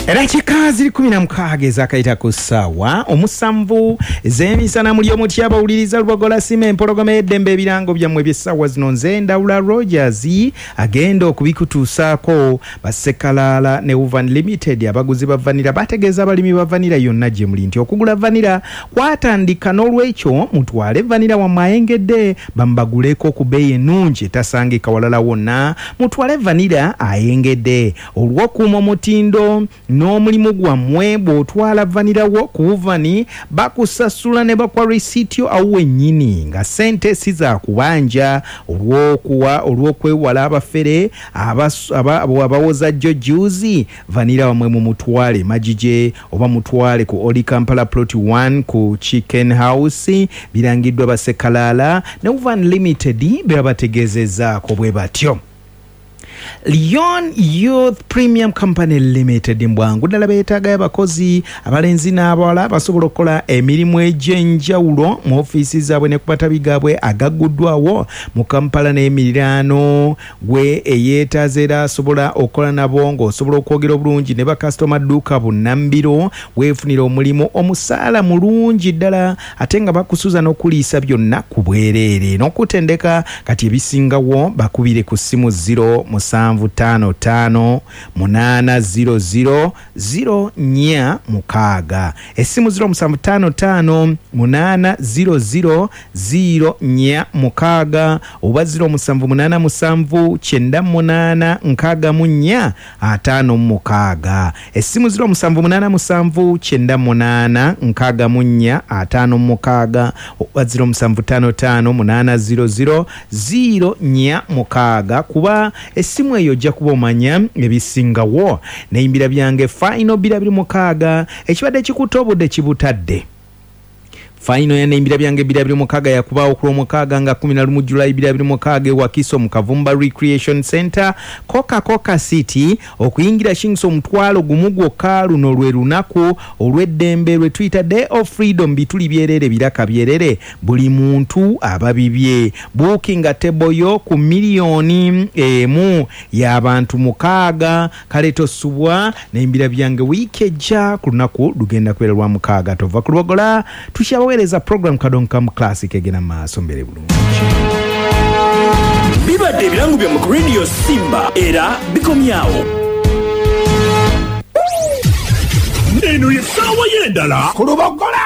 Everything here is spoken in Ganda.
Dakika ziri 16 ezakayita ku ssaawa omusanvu z'emisana muli omutya abawuliriza Lubogola Sima empologoma y'eddembe ebirango byammwe by'essaawa zino nze Ndawula Rogers agenda okubikutuusaako Basekalaala ne Uvan Limited abaguzi ba vanira bategeeza abalimi ba vanira yonna gye muli nti okugula vanira kwatandika n'olwekyo mutwale vanira wammwe ayengedde bambaguleko ku bbeeyi ennungi etasangika walala wonna mutwale vanira ayengedde olw'okuuma omutindo n'omulimu gwammwe bw'otwala vanira wo ku Uvani bakusasula ne bakwa risityo awo wennyini nga ssente si za kubanja olw'okwewala abafere abawoza jjo juzi vanira wamwe mu mutwale Magije oba mutwale ku Oli Kampala Plot 1 ku Chicken House birangiddwa Basekalaala ne Uvan Limited bebabategeezezaako bwe batyo. Lyon Youth Premium Company Limited mbwangu ddala beetaaga abakozi abalenzi n'abawala basobola okukola emirimu egy'enjawulo mu ofiisi zaabwe ne ku matabi gaabwe agagguddwawo mu Kampala n'emiriraano gwe eyeetaaze era asobola okukola nabo ng'osobola okwogera obulungi ne bakasitoma dduuka bunnambiro weefunira omulimu omusaala mulungi ddala ate nga bakusuza n'okuliisa byonna ku bwereere n'okutendeka kati ebisingawo bakubire ku ssimu 0755800004 essimu 0755800004 oba 0787986456 essimu 0787986456 oba 0755800004 kuba essimu eyo ojja kuba omanya ebisingawo n'eyimbira byange Final 26 ekibadde kikutte obudde kibutadde. Final ya neimbira byange 26 yakubaawo ku Lwomukaaga nga 11 Julayi 26 ewa Kiso mu Kavumba Recreation Center Coca City okuyingira Kingso omutwalo gumu gwokka luno lwe lunaku olw'eddembe lwe tuyita Day of Freedom bituli byerere biraka byerere buli muntu ababibye booking table yo ku miliyoni emu y'abantu 6 kale tosubwa neimbira byange wiiki ejja ku lunaku lugenda kubeera lwa 6 tova ku Lubogola tushabaweereza program kadonka mu classic egena maaso mbere bulungi bibadde ebirango bya mu Radio Simba era bikomyawo eno ye ssaawa y'endala ku Lubogola